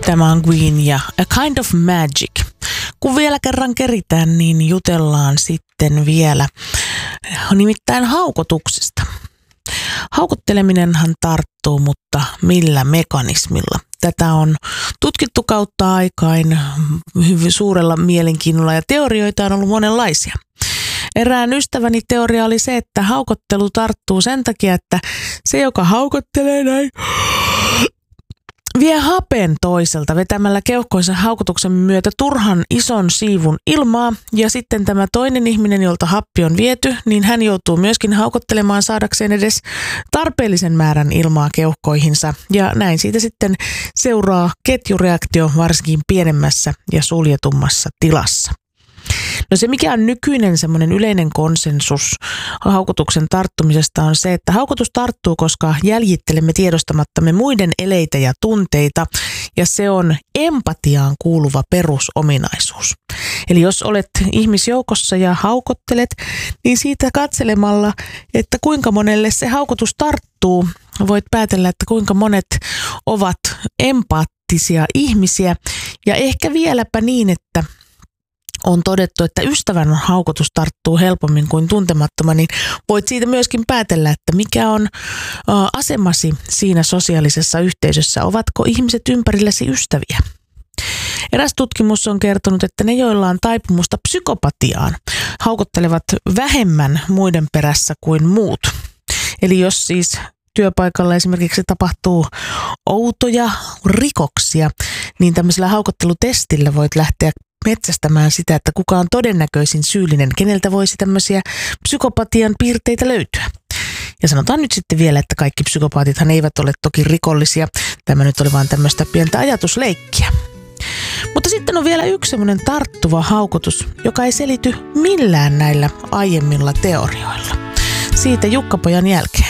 Tämä on Queen ja A Kind of Magic. Kun vielä kerran keritään, niin jutellaan sitten vielä nimittäin haukotuksesta. Haukotteleminenhan tarttuu, mutta millä mekanismilla? Tätä on tutkittu kautta aikain hyvin suurella mielenkiinnolla ja teorioita on ollut monenlaisia. Erään ystäväni teoria oli se, että haukottelu tarttuu sen takia, että se, joka haukottelee näin, vie hapen toiselta vetämällä keuhkoisen haukotuksen myötä turhan ison siivun ilmaa ja sitten tämä toinen ihminen, jolta happi on viety, niin hän joutuu myöskin haukottelemaan saadakseen edes tarpeellisen määrän ilmaa keuhkoihinsa ja näin siitä sitten seuraa ketjureaktio varsinkin pienemmässä ja suljetummassa tilassa. No se, mikä on nykyinen semmoinen yleinen konsensus haukotuksen tarttumisesta on se, että haukotus tarttuu, koska jäljittelemme tiedostamattamme muiden eleitä ja tunteita ja se on empatiaan kuuluva perusominaisuus. Eli jos olet ihmisjoukossa ja haukottelet, niin siitä katselemalla, että kuinka monelle se haukotus tarttuu, voit päätellä, että kuinka monet ovat empaattisia ihmisiä ja ehkä vieläpä niin, että on todettu, että ystävän haukotus tarttuu helpommin kuin tuntemattoman, niin voit siitä myöskin päätellä, että mikä on asemasi siinä sosiaalisessa yhteisössä. Ovatko ihmiset ympärilläsi ystäviä? Eräs tutkimus on kertonut, että ne, joilla on taipumusta psykopatiaan, haukottelevat vähemmän muiden perässä kuin muut. Eli jos siis työpaikalla esimerkiksi tapahtuu outoja rikoksia, niin tämmöisellä haukottelutestillä voit lähteä metsästämään sitä, että kuka on todennäköisin syyllinen, keneltä voisi tämmöisiä psykopatian piirteitä löytyä. Ja sanotaan nyt sitten vielä, että kaikki psykopaatithan eivät ole toki rikollisia. Tämä nyt oli vaan tämmöistä pientä ajatusleikkiä. Mutta sitten on vielä yksi semmoinen tarttuva haukotus, joka ei selity millään näillä aiemmilla teorioilla. Siitä Jukka-pojan jälkeen.